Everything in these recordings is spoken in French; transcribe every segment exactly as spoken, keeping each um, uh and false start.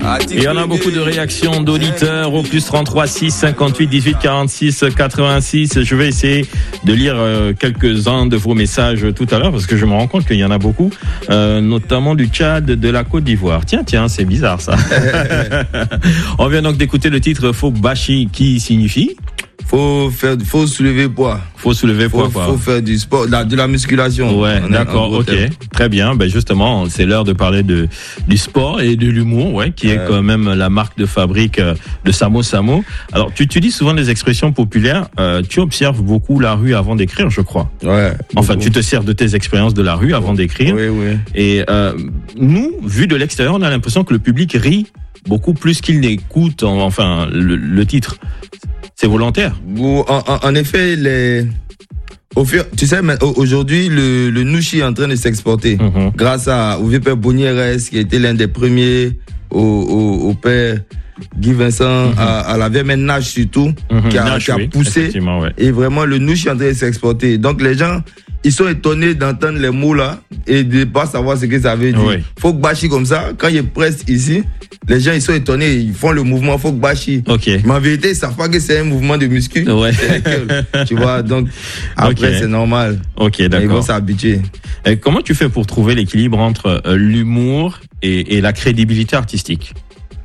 Et on a beaucoup de réactions d'auditeurs au plus trente-trois six cinquante-huit dix-huit quarante-six quatre-vingt-six. Je vais essayer de lire euh, quelques-uns de vos messages tout à l'heure parce que je me rends compte qu'il y en a beaucoup, euh, notamment du Tchad, de la Côte d'Ivoire. Tiens, tiens, c'est bizarre ça. On vient donc d'écouter le titre Fogbashi qui signifie Faut faire, faut soulever poids. Faut soulever faut, poids, quoi. Faut faire du sport, de la, de la musculation. Ouais, d'accord, ok. Thème. Très bien. Ben justement, c'est l'heure de parler de, du sport et de l'humour, ouais, qui est euh... quand même la marque de fabrique de Samo Samo. Alors, tu utilises souvent des expressions populaires. Euh, tu observes beaucoup la rue avant d'écrire, je crois. Ouais. Enfin, beaucoup. Tu te sers de tes expériences de la rue avant d'écrire. Oui, oui. Et euh, nous, vu de l'extérieur, on a l'impression que le public rit beaucoup plus qu'il n'écoute, enfin, le, le titre. C'est volontaire. En, en, en effet, les, au fur, tu sais, aujourd'hui, le, le nouchi est en train de s'exporter. Mm-hmm. Grâce à, au vieux père Bonnieres, qui a été l'un des premiers, au, au, au père Guy Vincent, mm-hmm. à, à la vieille Nage surtout, mm-hmm. qui a, Nash, qui a oui, poussé. Ouais. Et vraiment, le nouchi est en train de s'exporter. Donc, les gens, ils sont étonnés d'entendre les mots là et de ne pas savoir ce que ça veut dire. Oui. Fogbashi comme ça, quand ils pressent ici, les gens ils sont étonnés, ils font le mouvement Fogbashi. Okay. Mais en vérité, ils savent pas que c'est un mouvement de muscu. Ouais. Tu vois, donc après okay. c'est normal. Ok, d'accord. Ils vont s'habituer. Et comment tu fais pour trouver l'équilibre entre euh, l'humour et, et la crédibilité artistique?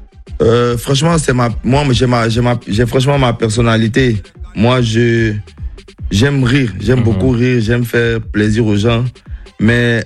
euh, Franchement, c'est ma, moi j'ai ma, j'ai ma, j'ai franchement ma personnalité. Moi, je J'aime rire, j'aime mmh. beaucoup rire, j'aime faire plaisir aux gens, mais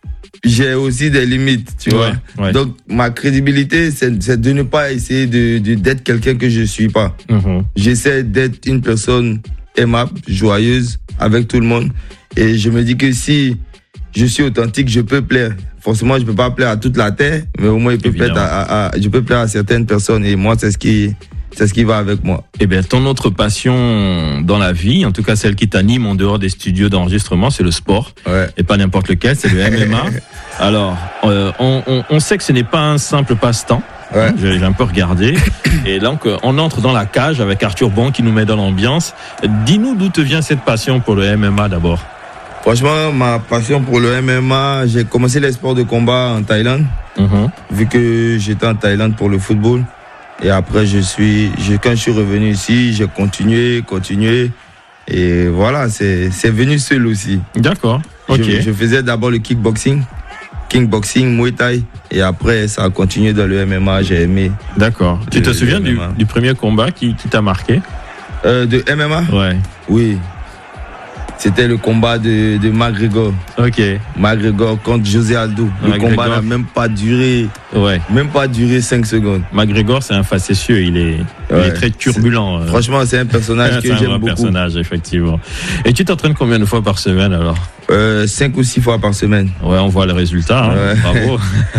j'ai aussi des limites, tu ouais, vois. Ouais. Donc, ma crédibilité, c'est, c'est de ne pas essayer de, de, d'être quelqu'un que je suis pas. Mmh. J'essaie d'être une personne aimable, joyeuse, avec tout le monde. Et je me dis que si je suis authentique, je peux plaire. Forcément, je peux pas plaire à toute la terre, mais au moins, je peux, plaire à, à, à, je peux plaire à certaines personnes. Et moi, c'est ce qui... C'est ce qui va avec moi. Eh bien, ton autre passion dans la vie, en tout cas celle qui t'anime en dehors des studios d'enregistrement, c'est le sport. Ouais. Et pas n'importe lequel, c'est le M M A. Alors, euh, on, on, on sait que ce n'est pas un simple passe-temps. Ouais. J'ai, j'ai un peu regardé. Et donc, on entre dans la cage avec Arthur Bon qui nous met dans l'ambiance. Dis-nous d'où te vient cette passion pour le M M A d'abord. Franchement, ma passion pour le M M A, j'ai commencé les sports de combat en Thaïlande. Mm-hmm. Vu que j'étais en Thaïlande pour le football. Et après, je suis, je, quand je suis revenu ici, j'ai continué, continué. Et voilà, c'est, c'est venu seul aussi. D'accord. Ok. Je, je faisais d'abord le kickboxing, kickboxing, Muay Thai. Et après, ça a continué dans le M M A, j'ai aimé. D'accord. Tu te souviens du, du premier combat qui, qui t'a marqué? euh, De M M A? Ouais. Oui. C'était le combat de, de McGregor. Ok. McGregor contre José Aldo. Le McGregor. Combat n'a même pas duré. Ouais. Même pas duré cinq secondes. McGregor, c'est un facétieux. Il est, ouais. il est très turbulent. C'est, franchement, c'est un personnage que j'aime beaucoup. C'est un vrai personnage, effectivement. Et tu t'entraînes combien de fois par semaine alors? Euh, cinq ou six fois par semaine. Ouais, on voit le résultat. Hein. Ouais. Bravo.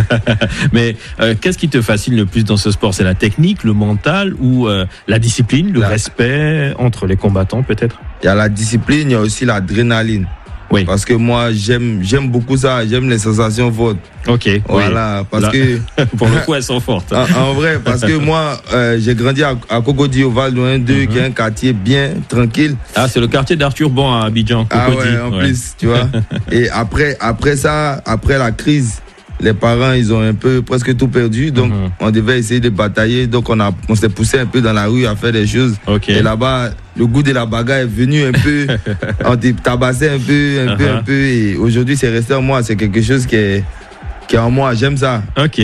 Mais euh, qu'est-ce qui te fascine le plus dans ce sport? C'est la technique, le mental ou euh, la discipline, le la... respect entre les combattants peut-être? Il y a la discipline, il y a aussi l'adrénaline. Oui. Parce que moi, j'aime, j'aime beaucoup ça. J'aime les sensations fortes. Ok. Voilà. Oui. Parce Là, que. Pour le coup, elles sont fortes. En, en vrai, parce que moi, euh, j'ai grandi à, à Cocody, au Val d'Ouen deux, mm-hmm. qui est un quartier bien tranquille. Ah, c'est le quartier d'Arthur Bon à Abidjan, Cocody. Ah ouais, en ouais. plus, tu vois. Et après, après ça, après la crise, les parents, ils ont un peu presque tout perdu. Donc, mm-hmm. on devait essayer de batailler. Donc, on, a, on s'est poussé un peu dans la rue à faire des choses. Okay. Et là-bas, le goût de la bagarre est venu un peu. On t'est tabassé un peu, un uh-huh. peu, un peu. Et aujourd'hui, c'est resté en moi. C'est quelque chose qui est, qui est en moi. J'aime ça. Ok.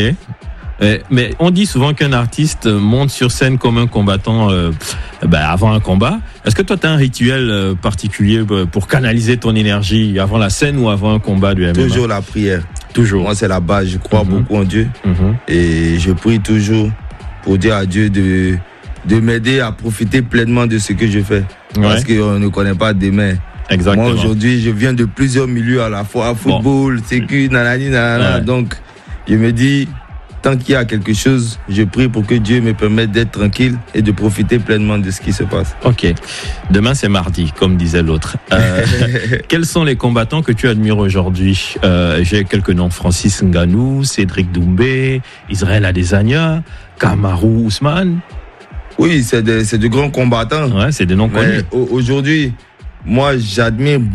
Mais on dit souvent qu'un artiste monte sur scène comme un combattant euh, ben avant un combat. Est-ce que toi, tu as un rituel particulier pour canaliser ton énergie avant la scène ou avant un combat du M M A? Toujours la prière. Toujours. Moi, c'est la base. Je crois mm-hmm. beaucoup en Dieu. Mm-hmm. Et je prie toujours pour dire à Dieu de, de m'aider à profiter pleinement de ce que je fais. Ouais. Parce qu'on ne connaît pas demain. Exactement. Moi, aujourd'hui, je viens de plusieurs milieux à la fois. Football, bon. sécu, nanani, nanana. Ouais. Donc, je me dis... Tant qu'il y a quelque chose, je prie pour que Dieu me permette d'être tranquille et de profiter pleinement de ce qui se passe. Ok. Demain, c'est mardi, comme disait l'autre. Euh, quels sont les combattants que tu admires aujourd'hui? euh, J'ai quelques noms. Francis Ngannou, Cédric Doumbé, Israël Adesanya, Kamaru Usman. Oui, c'est de, c'est de grands combattants. Ouais, c'est des noms connus. Aujourd'hui, moi, j'admire